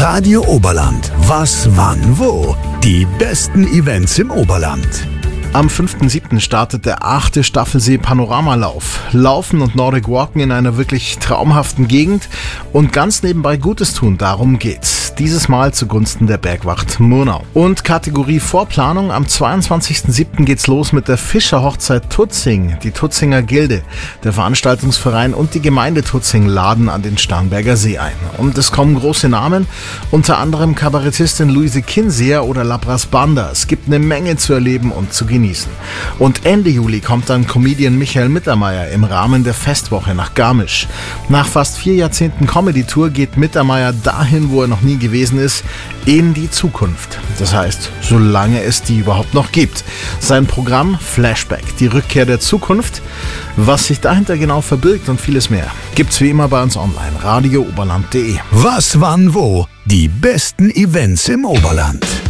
Radio Oberland. Was, wann, wo? Die besten Events im Oberland. Am 5.7. startet der 8. Staffelsee Panoramalauf. Laufen und Nordic Walken in einer wirklich traumhaften Gegend und ganz nebenbei Gutes tun, darum geht's. Dieses Mal zugunsten der Bergwacht Murnau. Und Kategorie Vorplanung, am 22.7. geht's los mit der Fischerhochzeit Tutzing. Die Tutzinger Gilde, der Veranstaltungsverein und die Gemeinde Tutzing laden an den Starnberger See ein. Und es kommen große Namen, unter anderem Kabarettistin Luise Kinseer oder Labras Banda. Es gibt eine Menge zu erleben und zu genießen. Und Ende Juli kommt dann Comedian Michael Mittermeier im Rahmen der Festwoche nach Garmisch. Nach fast 4 Jahrzehnten Comedy-Tour geht Mittermeier dahin, wo er noch nie gewesen ist, in die Zukunft. Das heißt, solange es die überhaupt noch gibt. Sein Programm Flashback, die Rückkehr der Zukunft, was sich dahinter genau verbirgt und vieles mehr, gibt's wie immer bei uns online, radiooberland.de. Was, wann, wo? Die besten Events im Oberland.